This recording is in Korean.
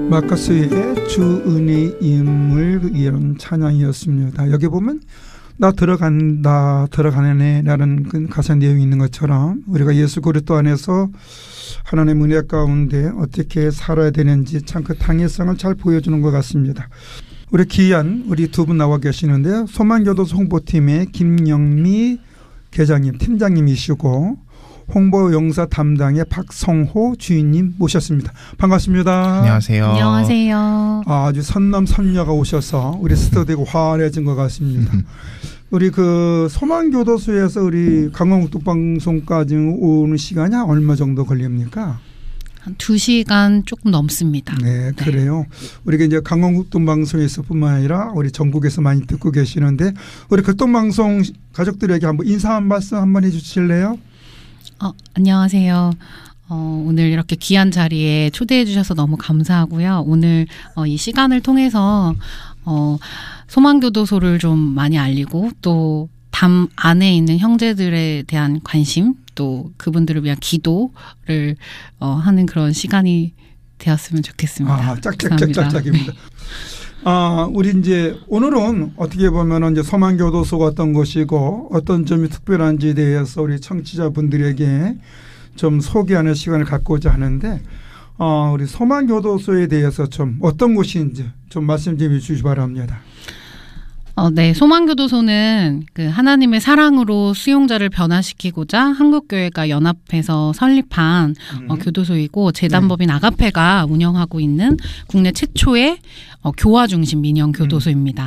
마커스의 주 은혜의 임을 이런 찬양이었습니다. 여기 보면 나 들어간다 들어가네 라는 그 가사 내용이 있는 것처럼 우리가 예수 그리스도 안에서 하나님의 은혜 가운데 어떻게 살아야 되는지 참 그 당위성을 잘 보여주는 것 같습니다. 우리 귀한 우리 두 분 나와 계시는데요. 소망교도소 홍보팀의 김영미 계장님 팀장님이시고 홍보용사 담당의 박성호 주인님 모셨습니다. 반갑습니다. 안녕하세요. 안녕하세요. 아주 선남선녀가 오셔서 우리 스튜디오가 환해진 것 같습니다. 우리 그 소망교도소에서 우리 강원국도방송까지 오는 시간이 얼마 정도 걸립니까? 한 2시간 조금 넘습니다. 네, 그래요. 우리가 이제 강원국도방송에서뿐만 아니라 우리 전국에서 많이 듣고 계시는데 우리 극동방송 가족들에게 한번 인사 한 말씀 한번 해주실래요? 안녕하세요. 오늘 이렇게 귀한 자리에 초대해 주셔서 너무 감사하고요. 오늘 이 시간을 통해서 소망교도소를 좀 많이 알리고 또 담 안에 있는 형제들에 대한 관심 또 그분들을 위한 기도를 하는 그런 시간이 되었으면 좋겠습니다. 짝짝짝짝짝입니다. 네. 우리 이제 오늘은 어떻게 보면 이제 소망교도소가 어떤 것이고 어떤 점이 특별한지에 대해서 우리 청취자분들에게 좀 소개하는 시간을 갖고자 하는데 우리 소망교도소에 대해서 좀 어떤 곳인지 좀 말씀 좀 해주시기 바랍니다. 네. 소망교도소는 그 하나님의 사랑으로 수용자를 변화시키고자 한국교회가 연합해서 설립한 교도소이고 재단법인 아가페가 운영하고 있는 국내 최초의 교화 중심 민영 교도소입니다.